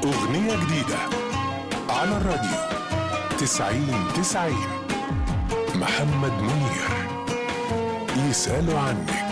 أغنية جديدة على الراديو 90-90. محمد منير يسألوا عنك.